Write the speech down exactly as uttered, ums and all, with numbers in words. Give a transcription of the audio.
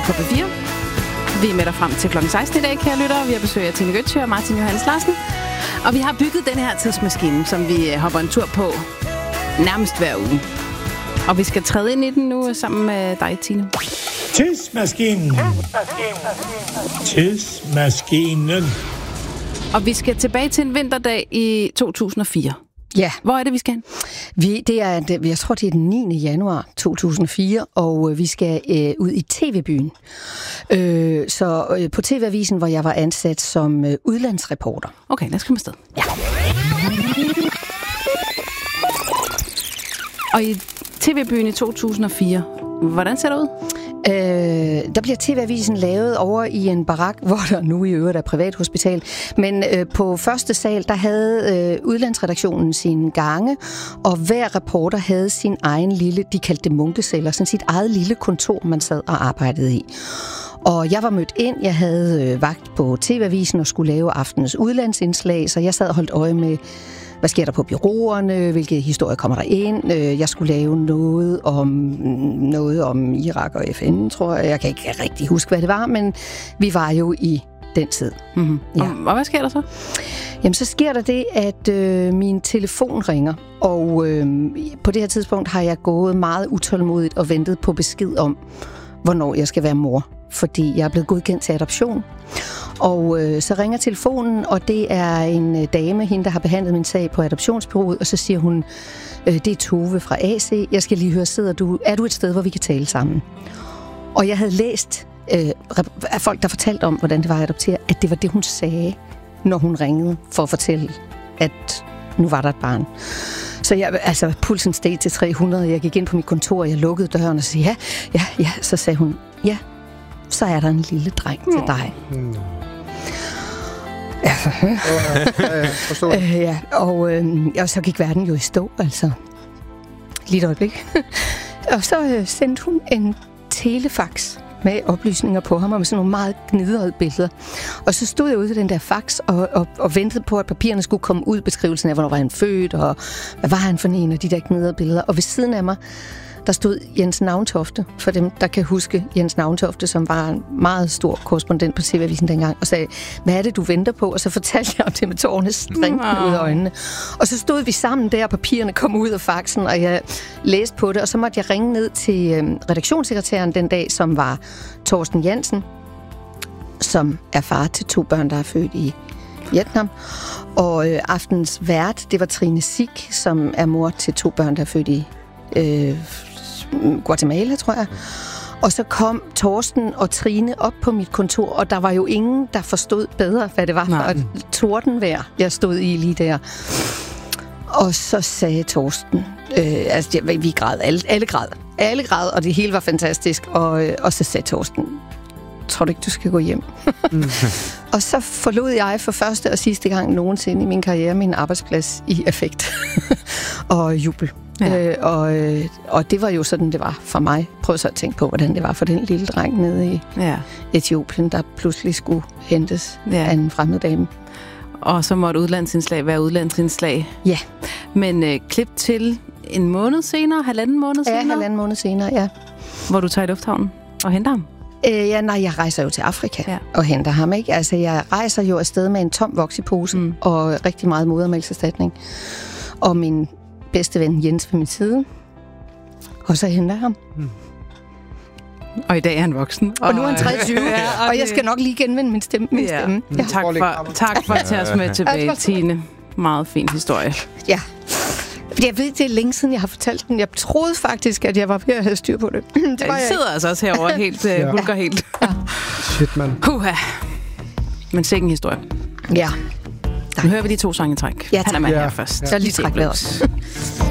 K P fire. Vi er med dig frem til klokken seksten i dag, kære lyttere. Vi har besøg af Tine Gøtzsche og Martin Johannes Larsen. Og vi har bygget den her tidsmaskine, som vi hopper en tur på nærmest hver uge. Og vi skal træde ind i den nu sammen med dig, Tine. Tidsmaskinen. Tidsmaskinen. Og vi skal tilbage til en vinterdag i to tusind og fire. Ja. Hvor er det, vi skal hen? Vi, det er, jeg tror, det er den niende januar to tusind og fire, og vi skal øh, ud i T V-byen. Øh, så øh, på T V-avisen, hvor jeg var ansat som øh, udlandsreporter. Okay, lad os komme afsted. Ja. Og i T V-byen i to tusind og fire, hvordan ser det ud? Øh, der bliver T V-avisen lavet over i en barak, hvor der nu i øvrigt er privathospital. Men øh, på første sal, der havde øh, udlandsredaktionen sine gange, og hver reporter havde sin egen lille, de kaldte det munkeceller, sådan sit eget lille kontor, man sad og arbejdede i. Og jeg var mødt ind, jeg havde øh, vagt på T V-avisen og skulle lave aftenens udlandsindslag, så jeg sad og holdt øje med, hvad sker der på bureauerne, hvilke historier kommer der ind. Jeg skulle lave noget om, noget om Irak og F N, tror jeg. Jeg kan ikke rigtig huske, hvad det var, men vi var jo i den tid. Mm-hmm. Ja. Og hvad sker der så? Jamen, så sker der det, at øh, min telefon ringer, og øh, på det her tidspunkt har jeg gået meget utålmodigt og ventet på besked om, hvornår jeg skal være mor, fordi jeg er blevet godkendt til adoption. Og øh, så ringer telefonen, og det er en øh, dame, hende der har behandlet min sag på adoptionsbureauet, og så siger hun, øh, det er Tove fra A C, jeg skal lige høre, sidder du, er du et sted, hvor vi kan tale sammen? Og jeg havde læst øh, af folk, der fortalte om, hvordan det var at adoptere, at det var det, hun sagde, når hun ringede for at fortælle, at nu var der et barn. Så jeg, altså, pulsen steg til tre hundrede, jeg gik ind på mit kontor, og jeg lukkede døren og sagde, ja, ja, ja, så sagde hun, ja, så er der en lille dreng til dig. Mm. Ja, øh, ja, og, øh, og så gik verden jo i stå, altså. Lige et øjeblik. Og så øh, sendte hun en telefax med oplysninger på ham, og med sådan nogle meget gnidrede billeder. Og så stod jeg ude ved den der fax og, og, og ventede på, at papirerne skulle komme ud, beskrivelsen af, hvornår var han født, og hvad var han for en af de der gnidrede billeder. Og ved siden af mig, der stod Jens Navntofte, for dem, der kan huske Jens Navntofte, som var en meget stor korrespondent på T V-avisen dengang, og sagde, hvad er det, du venter på? Og så fortalte jeg om det med tårerne stringende wow. ud af øjnene. Og så stod vi sammen der, og papirerne kom ud af faxen, og jeg læste på det, og så måtte jeg ringe ned til øh, redaktionssekretæren den dag, som var Torsten Jansen, som er far til to børn, der er født i Vietnam. Og øh, aftens vært, det var Trine Sik, som er mor til to børn, der er født i øh, Guatemala, tror jeg. Og så kom Torsten og Trine op på mit kontor, og der var jo ingen, der forstod bedre, hvad det var for et tordenvejr, jeg stod i lige der. Og så sagde Torsten, øh, altså vi græd, alle, alle græd, alle græd, og det hele var fantastisk. Og, og så sagde Torsten, tror du ikke, du skal gå hjem? Mm. Og så forlod jeg for første og sidste gang nogensinde i min karriere min arbejdsplads i affekt og jubel. Ja. Øh, og, og det var jo sådan, det var for mig. Prøv så at tænke på, hvordan det var for den lille dreng nede i ja. Etiopien, der pludselig skulle hentes ja. af en fremmed dame. Og så måtte udlandsindslag være udlandsindslag. Ja. Men øh, klip til en måned senere, halvanden måned senere? Ja, halvanden måned senere, ja. Hvor du tager i lufthavnen og henter ham? Øh, ja, nej, jeg rejser jo til Afrika ja. og henter ham, ikke? Altså, jeg rejser jo afsted med en tom voksepose mm. og rigtig meget modermælkserstatning. Og min bedste ven Jens ved min side. Og så henter jeg ham. Mm. Og i dag er han voksen. Og, og nu er han treogtyve, ja, okay. Og jeg skal nok lige genvinde min stemme. Min ja. stemme. Ja. Tak, for, tak for at tage os med tilbage, Tine. Meget fin historie. Ja. Jeg ved, det er længe siden, jeg har fortalt den. Jeg troede faktisk, at jeg var ved at have styr på det. det var ja, jeg sidder altså også herovre helt, ja. hulker helt. Ja. Shit, mand. Huha. Men sikke en historie. Ja. Nu hører vi de to sange i træk. Ja, han er med ja. her først. Så lige træk med os.